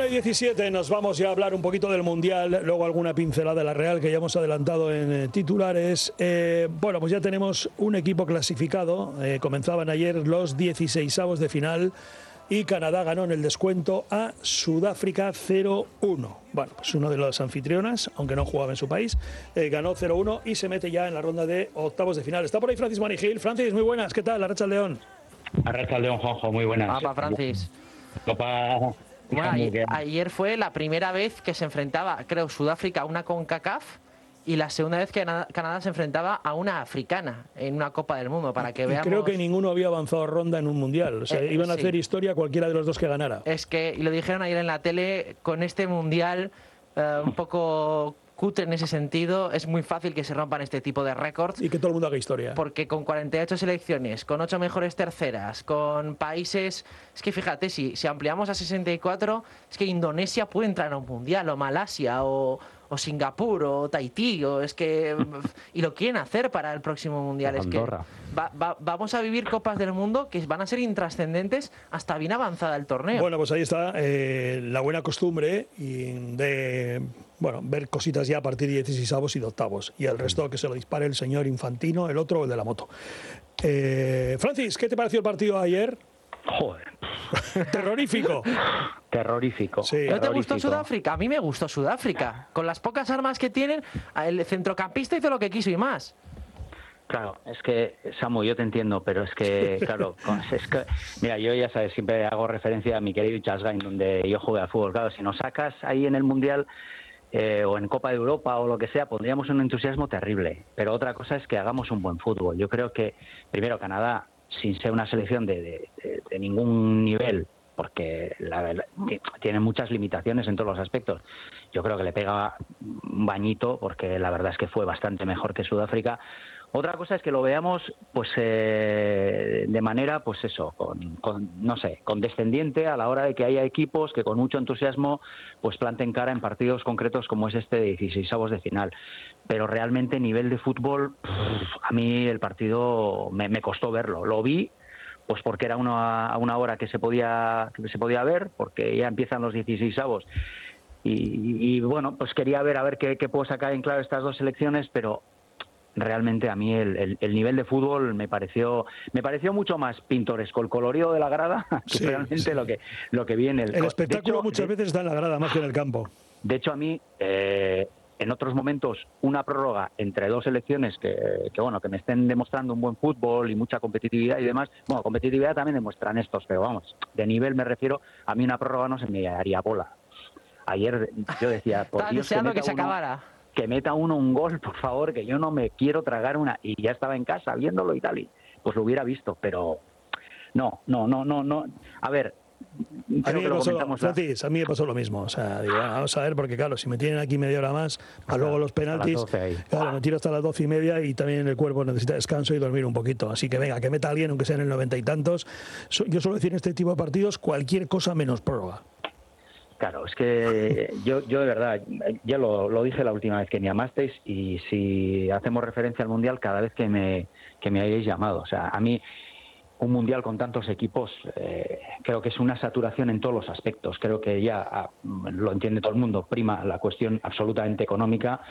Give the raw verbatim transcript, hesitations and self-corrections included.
y diecisiete, nos vamos ya a hablar un poquito del Mundial, luego alguna pincelada de la Real que ya hemos adelantado en eh, titulares. Eh, bueno, pues ya tenemos un equipo clasificado, eh, comenzaban ayer los dieciseisavos de final y Canadá ganó en el descuento a Sudáfrica cero uno. Bueno, pues uno de las anfitrionas, aunque no jugaba en su país, eh, ganó cero uno y se mete ya en la ronda de octavos de final. Está por ahí Francis Manigil. Francis, muy buenas, ¿qué tal? Arratsaldeon. Arratsaldeon, Juanjo, muy buenas. Papá Francis. Copa... Bueno, ayer, ayer fue la primera vez que se enfrentaba, creo, Sudáfrica a una CONCACAF y la segunda vez que Canadá se enfrentaba a una africana en una Copa del Mundo, para que y veamos... creo que ninguno había avanzado ronda en un Mundial, o sea, eh, iban a sí. hacer historia cualquiera de los dos que ganara. Es que, y lo dijeron ayer en la tele, con este Mundial eh, un poco cutre en ese sentido, es muy fácil que se rompan este tipo de récords. Y que todo el mundo haga historia. Porque con cuarenta y ocho selecciones, con ocho mejores terceras, con países... Es que fíjate, si, si ampliamos a sesenta y cuatro, es que Indonesia puede entrar a un Mundial, o Malasia, o... o Singapur o Tahití, o es que y lo quieren hacer para el próximo Mundial. Es que va, va, vamos a vivir Copas del Mundo que van a ser intrascendentes hasta bien avanzada el torneo. Bueno, pues ahí está eh, la buena costumbre de bueno, ver cositas ya a partir de dieciseisavos y de octavos, y el resto que se lo dispare el señor Infantino, el otro o el de la moto. eh, Francis, ¿qué te pareció el partido ayer? Joder. Terrorífico. Terrorífico. Sí. ¿No te gustó Sudáfrica? A mí me gustó Sudáfrica. Con las pocas armas que tienen, el centrocampista hizo lo que quiso y más. Claro, es que, Samu, yo te entiendo, pero es que, claro, es que, mira, yo ya sabes, siempre hago referencia a mi querido Chasgain, donde yo jugué al fútbol. Claro, si nos sacas ahí en el Mundial eh, o en Copa de Europa o lo que sea, pondríamos un entusiasmo terrible. Pero otra cosa es que hagamos un buen fútbol. Yo creo que, primero, Canadá, sin ser una selección de, de, de, de ningún nivel, porque la verdad, tiene muchas limitaciones en todos los aspectos. Yo creo que le pega un bañito, porque la verdad es que fue bastante mejor que Sudáfrica. Otra cosa es que lo veamos pues eh, de manera, pues eso, con, con, no sé, condescendiente a la hora de que haya equipos que con mucho entusiasmo pues planten cara en partidos concretos como es este de dieciseisavos de final. Pero realmente nivel de fútbol, a mí el partido me, me costó verlo. Lo vi pues porque era una, a una hora que se podía que se podía ver, porque ya empiezan los dieciseisavos. Y, y, y bueno, pues quería ver a ver qué, qué puedo sacar en claro estas dos selecciones, pero realmente a mí el, el, el nivel de fútbol me pareció me pareció mucho más pintoresco el colorido de la grada que sí, realmente sí. lo que lo que viene el, el espectáculo hecho, muchas de, veces está en la grada más que en el campo. De hecho, a mí eh, en otros momentos una prórroga entre dos selecciones que, que bueno que me estén demostrando un buen fútbol y mucha competitividad y demás, bueno, competitividad también demuestran estos, pero vamos, de nivel me refiero, a mí una prórroga no se me haría bola. Ayer yo decía, por Estaba Dios, deseando que, que se uno, acabara. Que meta uno un gol, por favor, que yo no me quiero tragar una, y ya estaba en casa viéndolo y tal, y pues lo hubiera visto, pero no, no, no, no, no. A ver, a mí, me pasó, Francis, a mí me pasó lo mismo. O sea, digo, bueno, vamos a ver, porque claro, si me tienen aquí media hora más, a luego los penaltis, claro, me tiro hasta las doce y media y también el cuerpo necesita descanso y dormir un poquito. Así que venga, que meta alguien, aunque sea en el noventa y tantos. Yo suelo decir en este tipo de partidos cualquier cosa menos prórroga. Claro, es que yo, yo de verdad, ya lo, lo dije la última vez que me llamasteis, y si hacemos referencia al Mundial, cada vez que me, que me hayáis llamado. O sea, a mí un Mundial con tantos equipos eh, creo que es una saturación en todos los aspectos. Creo que ya ah, lo entiende todo el mundo, prima la cuestión absolutamente económica.